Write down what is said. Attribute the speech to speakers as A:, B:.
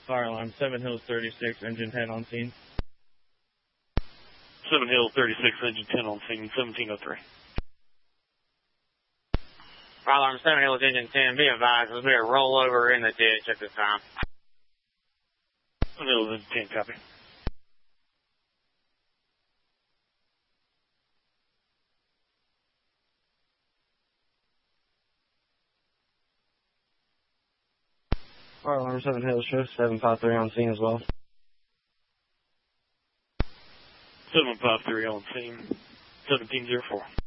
A: Fire alarm 7 Hills 36, engine 10 on scene.
B: 7 Hills 36, engine 10 on scene, 1703.
C: Fire alarm 7 Hills, engine 10, be advised, there's been a rollover in the ditch at this time.
B: 7 Hills, engine 10, copy.
A: Fire alarm 7 Hills, show 753 on scene as well.
B: 753 on scene, 1704.